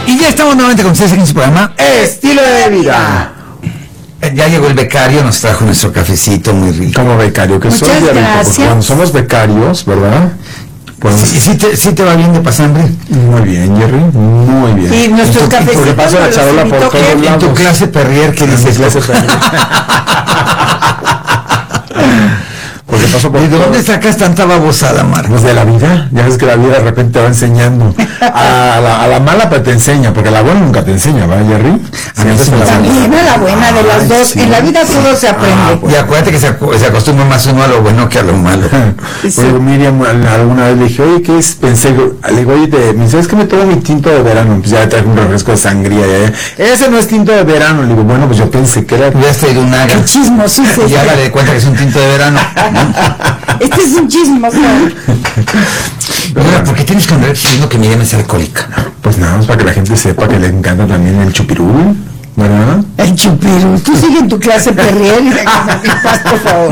Y ya estamos nuevamente con ustedes en su programa Estilo de Vida. Ya llegó el becario, nos trajo nuestro cafecito muy rico. Como becario, que Muchas soy de rico, gracias. porque cuando somos becarios, ¿verdad? Pues, ¿Sí te va bien de pasambre? muy bien, Jerry, muy bien. Y nuestros Porque cafecitos paso la nos los charola por invitó todos Ken. lados. En tu clase perrier, ¿qué dices? Porque paso por ¿Y de dónde todo. sacas tanta babosada, Mar? Pues de la vida, ya ves que la vida de repente te va enseñando. A la mala pues te enseña, porque a la buena nunca te enseña, ¿verdad, Jerry? Siempre sí es me la enseña. buena. También a la buena de las dos. sí. En la vida todo se aprende. Y acuérdate que se acostumbra más uno a lo bueno que a lo malo. Sí. Oye, Miriam, alguna vez le dije, oye, ¿qué es? Pensé, le digo, oye, me dice, es que me tomo mi tinto de verano. Pues ya traigo un refresco de sangría. Ese no es tinto de verano. Le digo, bueno, pues yo pensé que era. Hubieras traído un aga. Qué chismoso es Y este. hágale de cuenta que es un tinto de verano. Este es un chismoso. Mira, ¿por qué tienes que andar diciendo que Miriam es alcohólica? Pues nada más para que la gente sepa que le encanta también el chupirul, ¿verdad? El chupiro. Tú sigue en tu clase perrier y déjame en paz, por favor.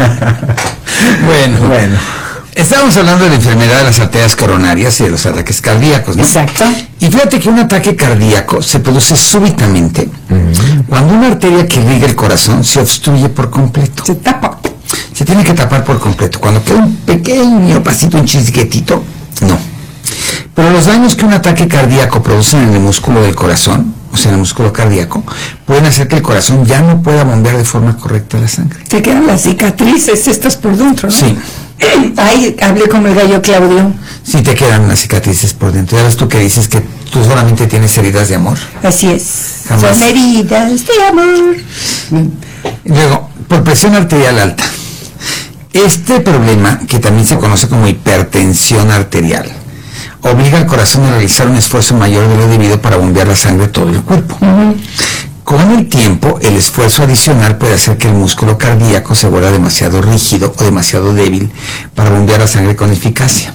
Bueno. Estábamos hablando de la enfermedad de las arterias coronarias y de los ataques cardíacos, ¿no? Exacto. Y fíjate que un ataque cardíaco se produce súbitamente cuando una arteria que irriga el corazón se obstruye por completo. Se tapa. Se tiene que tapar por completo. Cuando queda un pequeño pasito, un chisguetito, no. Pero los daños que un ataque cardíaco produce en el músculo del corazón, o sea, en el músculo cardíaco, pueden hacer que el corazón ya no pueda bombear de forma correcta la sangre. Te quedan las cicatrices estas por dentro, ¿no? Sí. Ay, hablé con el gallo Claudio. Sí te quedan las cicatrices por dentro. Ya ves tú que dices que tú solamente tienes heridas de amor. Así es. Jamás. Son heridas de amor. Luego, por presión arterial alta. Este problema, que también se conoce como hipertensión arterial, obliga al corazón a realizar un esfuerzo mayor de lo debido para bombear la sangre a todo el cuerpo. Con el tiempo, el esfuerzo adicional puede hacer que el músculo cardíaco se vuelva demasiado rígido o demasiado débil para bombear la sangre con eficacia.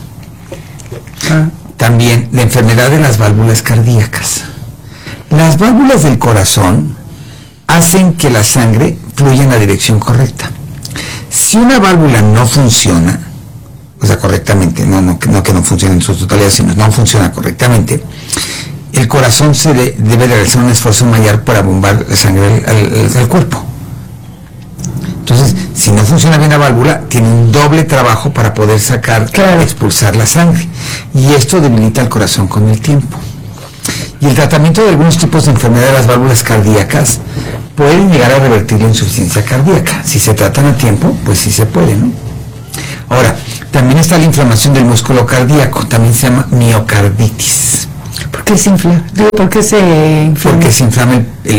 También la enfermedad de las válvulas cardíacas. Las válvulas del corazón hacen que la sangre fluya en la dirección correcta. Si una válvula no funciona, o sea, correctamente, no que no funcione en su totalidad, sino no funciona correctamente, el corazón debe realizar un esfuerzo mayor para bombar la sangre al cuerpo. Entonces, si no funciona bien la válvula, tiene un doble trabajo para poder expulsar la sangre. Y esto debilita el corazón con el tiempo. Y el tratamiento de algunos tipos de enfermedad de las válvulas cardíacas pueden llegar a revertir la insuficiencia cardíaca. Si se tratan a tiempo, pues sí se puede, ¿no? Ahora, también está la inflamación del músculo cardíaco, también se llama miocarditis. ¿Por qué se infla? ¿Por qué se inflama? Porque se inflama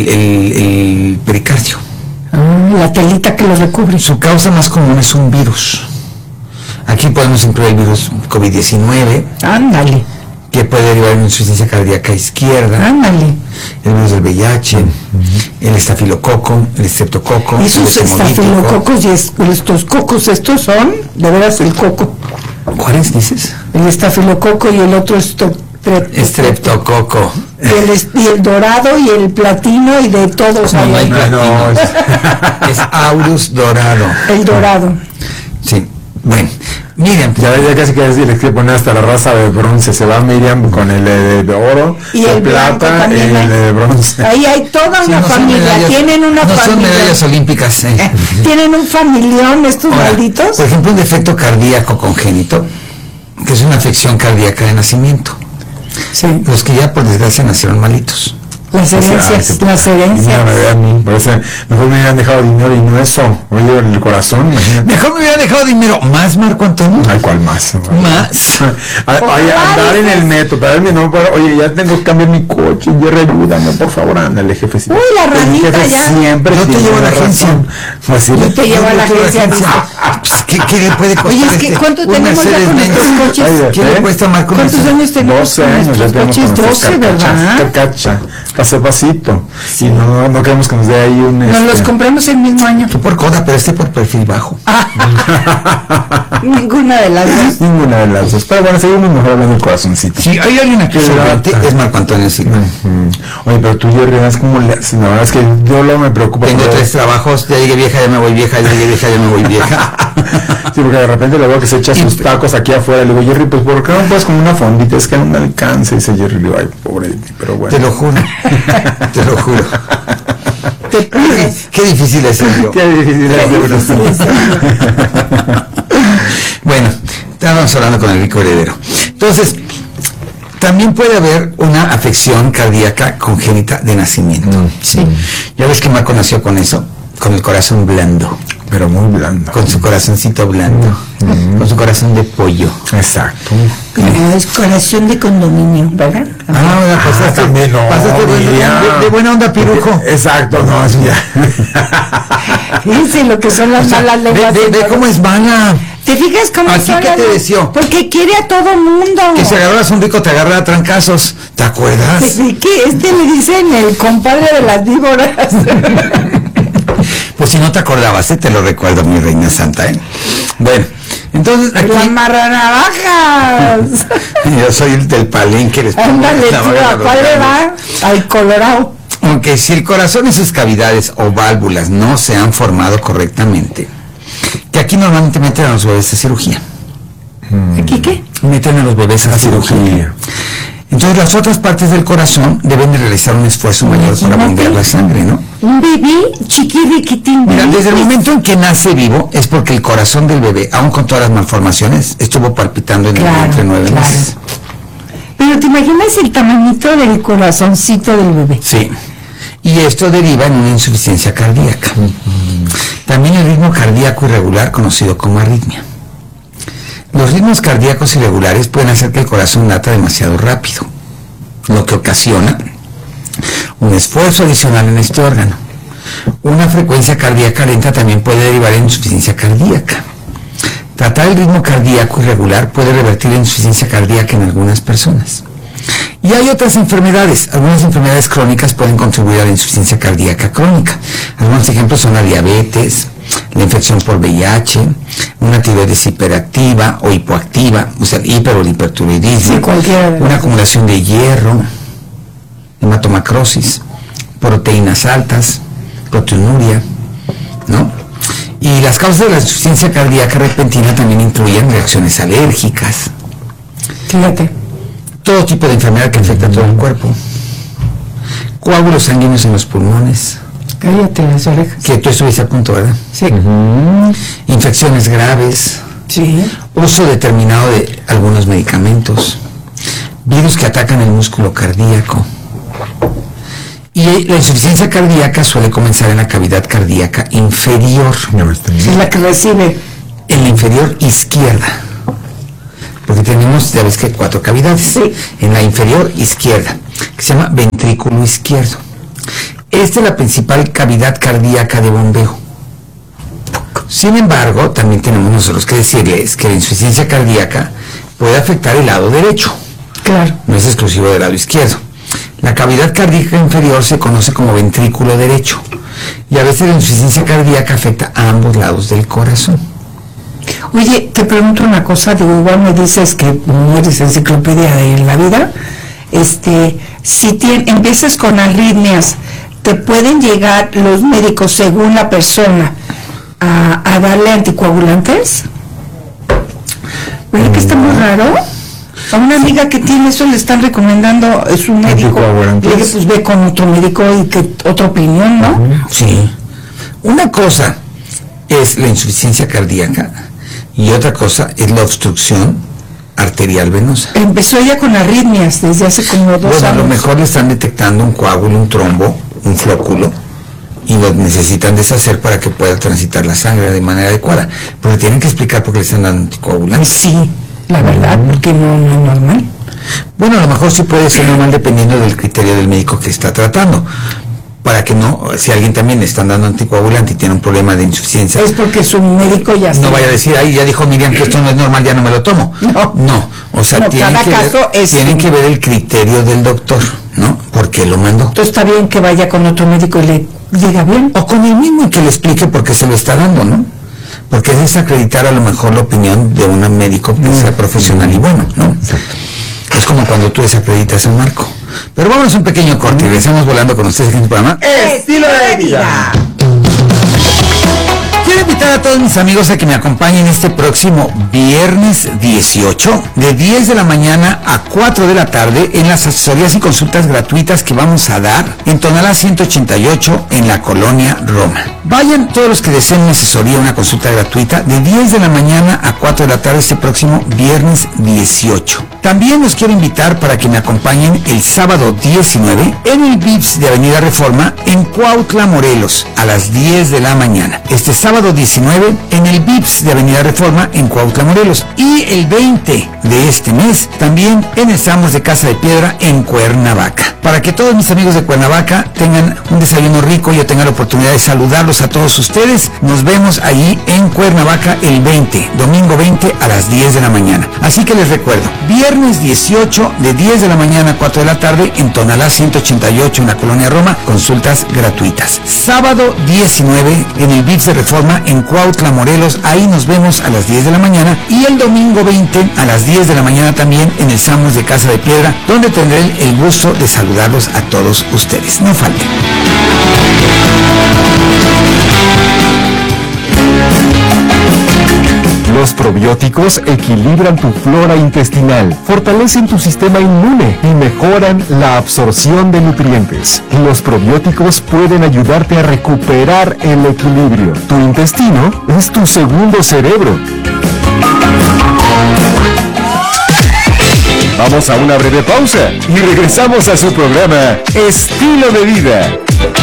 el pericardio. La telita que lo recubre. Su causa más común es un virus. Aquí podemos incluir el virus COVID-19, Ándale, que puede derivar en insuficiencia cardíaca izquierda, ándale. el virus del VIH, el estafilococo, el estreptococo, Y esos el hemolítico. estafilococos y estos cocos, estos son, de veras, el coco. ¿Cuáles dices? El estafilococo y el otro Estreptococo. y el dorado y el platino y de todos. No, hay no hay ahí. platino. Es Aurus dorado. El dorado. Sí. Bueno, Miriam, Ya casi que decir, es que pone hasta la raza de bronce. Se va Miriam con el de oro, Y el blanco plata, también hay. el de bronce. Ahí hay toda sí, una no son familia. medallas- Tienen una no son familia. medallas olímpicas. Tienen un familión estos Ahora, malditos. por ejemplo, un defecto cardíaco congénito, que es una afección cardíaca de nacimiento. Sí. Los que ya por desgracia nacieron malitos. Las herencias, las Mira, herencias. me ve a mí, parece, mejor me hubieran dejado dinero y no eso. Oye, el corazón, imagínate. Mejor me hubiera dejado dinero. ¿Más, Marco Antonio? Ay, ¿cuál más? Más. Oye, andar en el metro, traerme no, oye, ya tengo que cambiar mi coche, Jerry, ayúdame, por favor, ándale, jefecito. Uy, la ranita El jefe ya. siempre Yo te tiene llevo a la razón. agencia. Pues sí, Yo te llevo a la agencia. Pues, ¿qué le puede costar? Oye, es que ¿cuánto tenemos ya con nuestros coches? Ay, ¿Qué le cuesta, Marco? ¿Cuántos años tenemos 12 con años ya nuestros tenemos coches? con nuestras 12, ¿verdad? carcacha, pase pasito. Y no queremos que nos dé ahí un... Nos los compramos el mismo año. Tú por coda, pero por perfil bajo. Ninguna de las dos. Ninguna de las dos. Pero bueno, seguimos mejor hablando del corazoncito. Si hay alguien aquí solvente, es Marco Antonio Silva. Oye, pero tú, Jerry, es como... La verdad es que yo luego me preocupa. Tengo por- 3 trabajos, ya llegué vieja, ya me voy vieja, ya llegué vieja, ya me voy vieja. Sí, porque de repente le veo que se echa sus tacos aquí afuera. Le digo, Jerry, pues ¿por qué no puedes con una fondita? Es que no me alcanza. Dice Jerry, le digo, ay, pobre de ti, pero bueno. Te lo juro. Te lo juro. Qué difícil es ser yo. Qué difícil es ser Bueno, estábamos hablando con el rico heredero. Entonces, también puede haber una afección cardíaca congénita de nacimiento. Sí. Ya ves que Marco nació con eso, con el corazón blando. Pero muy blando. Con su corazoncito blando. Con su corazón de pollo. Exacto. Es corazón de condominio, ¿verdad? Ahora pasaste, también, no, pasaste de buena onda, pirujo. Exacto, no, así ya. Fíjense lo que son las malas lenguas. Ve cómo es mala. ¿Te fijas cómo ¿Aquí son qué las- te deseó? Porque quiere a todo mundo. Que si agarras un rico te agarra a trancazos. ¿Te acuerdas? ¿De qué? Le dicen el compadre de las víboras. Pues si no te acordabas, te lo recuerdo, mi reina santa, Bueno, entonces aquí... La marranavajas. Yo soy el del palenque. les pongo Ándale, la tú, vaga a ¿a los cuál le grandes. va? Al Colorado. Aunque si el corazón y sus cavidades o válvulas no se han formado correctamente, que aquí normalmente meten a los bebés a cirugía. ¿Aquí qué? Meten a los bebés a cirugía. Entonces las otras partes del corazón deben de realizar un esfuerzo mayor para bombear la sangre, ¿no? Un bebé chiquiriquitín. Mira, desde el bebé. momento en que nace vivo es porque el corazón del bebé, aun con todas las malformaciones, estuvo palpitando en el vientre 9 meses. Pero te imaginas el tamañito del corazoncito del bebé. Sí. Y esto deriva en una insuficiencia cardíaca. También el ritmo cardíaco irregular, conocido como arritmia. Los ritmos cardíacos irregulares pueden hacer que el corazón lata demasiado rápido, lo que ocasiona un esfuerzo adicional en este órgano. Una frecuencia cardíaca lenta también puede derivar en insuficiencia cardíaca. Tratar el ritmo cardíaco irregular puede revertir la insuficiencia cardíaca en algunas personas. Y hay otras enfermedades. Algunas enfermedades crónicas pueden contribuir a la insuficiencia cardíaca crónica. Algunos ejemplos son la diabetes, la infección por VIH, una tiroides hiperactiva o hipoactiva, o sea, hiper o hipertiroidismo, Sí, cualquiera de una acumulación de hierro, hematomacrosis, proteínas altas, proteinuria, ¿no? Y las causas de la insuficiencia cardíaca repentina también incluyen reacciones alérgicas, Fíjate. todo tipo de enfermedad que afecta a todo el cuerpo, coágulos sanguíneos en los pulmones, Cállate las orejas. que tú estuviste a punto, ¿verdad? Sí. Infecciones graves, Sí. uso determinado de algunos medicamentos, virus que atacan el músculo cardíaco. Y la insuficiencia cardíaca suele comenzar en la cavidad cardíaca inferior, Es la que recibe. en la inferior izquierda. Porque tenemos, ya ves que 4 cavidades. Sí. En la inferior izquierda, que se llama ventrículo izquierdo. Esta es la principal cavidad cardíaca de bombeo. Sin embargo, también tenemos nosotros que decirles que la insuficiencia cardíaca puede afectar el lado derecho. Claro. No es exclusivo del lado izquierdo. La cavidad cardíaca inferior se conoce como ventrículo derecho. Y a veces la insuficiencia cardíaca afecta a ambos lados del corazón. Oye, te pregunto una cosa, digo, igual me dices que no eres enciclopedia de la vida. Si empiezas con arritmias, ¿te pueden llegar los médicos, según la persona, a darle anticoagulantes? ¿Verdad que está muy raro? A una amiga que tiene eso le están recomendando, es un médico. ¿Anticoagulantes? Le dije, pues ve con otro médico y que otra opinión, ¿no? Sí. Una cosa es la insuficiencia cardíaca y otra cosa es la obstrucción arterial venosa. Empezó ella con arritmias desde hace como 2 Bueno, a años. lo mejor le están detectando un coágulo, un trombo, un flóculo, y lo necesitan deshacer para que pueda transitar la sangre de manera adecuada. Pero tienen que explicar por qué le están dando anticoagulantes. Sí, la verdad, porque no es normal. Bueno, a lo mejor sí puede ser normal dependiendo del criterio del médico que está tratando. Para que no, si a alguien también le están dando anticoagulante y tiene un problema de insuficiencia, Es porque su médico ya no vaya a decir, ay, ya dijo Miriam que esto no es normal, ya no me lo tomo. No. O sea, No, tienen, cada que caso ver, es- tienen que ver el criterio del doctor, ¿no? ¿Por qué lo mandó? Entonces está bien que vaya con otro médico y le diga bien. O con el mismo y que le explique por qué se lo está dando, ¿no? Porque es desacreditar a lo mejor la opinión de un médico que sea profesional y bueno, ¿no? Es como cuando tú desacreditas a Marco. Pero vamos a un pequeño corte y regresamos volando con ustedes en el programa. Estilo de vida. Quiero invitar invitar a todos mis amigos a que me acompañen este próximo viernes 18 de 10 de la mañana a 4 de la tarde en las asesorías y consultas gratuitas que vamos a dar en Tonalá 188 en la colonia Roma. Vayan todos los que deseen una asesoría, una consulta gratuita de 10 de la mañana a 4 de la tarde este próximo viernes 18. También los quiero invitar para que me acompañen el sábado 19 en el VIPS de Avenida Reforma en Cuautla, Morelos, a las 10 de la mañana. Este sábado 19 en el VIPS de Avenida Reforma en Cuautla, Morelos. Y el 20 de este mes también en el Samos de Casa de Piedra en Cuernavaca. Para que todos mis amigos de Cuernavaca tengan un desayuno rico y yo tenga la oportunidad de saludarlos a todos ustedes, nos vemos ahí en Cuernavaca el 20, domingo 20 a las 10 de la mañana. Así que les recuerdo, viernes 18 de 10 de la mañana a 4 de la tarde en Tonalá 188 en la colonia Roma, consultas gratuitas. Sábado 19 en el VIPS de Reforma en Cuautla, Morelos, ahí nos vemos a las 10 de la mañana, y el domingo 20 a las 10 de la mañana también en el Samos de Casa de Piedra, donde tendré el gusto de saludarlos a todos ustedes. No falten. Los probióticos equilibran tu flora intestinal, fortalecen tu sistema inmune y mejoran la absorción de nutrientes. Los probióticos pueden ayudarte a recuperar el equilibrio. Tu intestino es tu segundo cerebro. Vamos a una breve pausa y regresamos a su programa Estilo de Vida.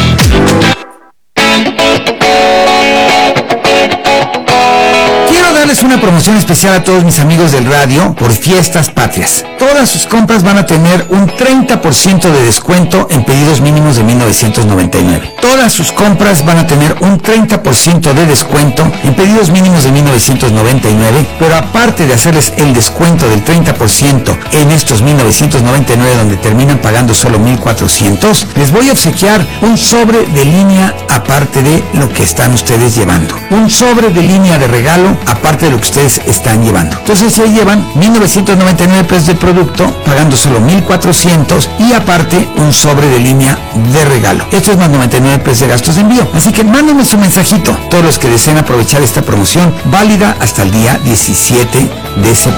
Quiero darles una promoción especial a todos mis amigos del radio por Fiestas Patrias. Todas sus compras van a tener un 30% de descuento en pedidos mínimos de 1999. Todas sus compras van a tener un 30% de descuento en pedidos mínimos de 1999, pero aparte de hacerles el descuento del 30% en estos 1999 donde terminan pagando solo 1,400, les voy a obsequiar un sobre de línea aparte de lo que están ustedes llevando. Un sobre de línea de regalo aparte de lo que ustedes están llevando. Entonces se llevan 1,999 pesos de producto, pagando solo 1,400 y aparte un sobre de línea de regalo. Esto es más 99 pesos de gastos de envío. Así que mándenme su mensajito, todos los que deseen aprovechar esta promoción válida hasta el día 17 de septiembre.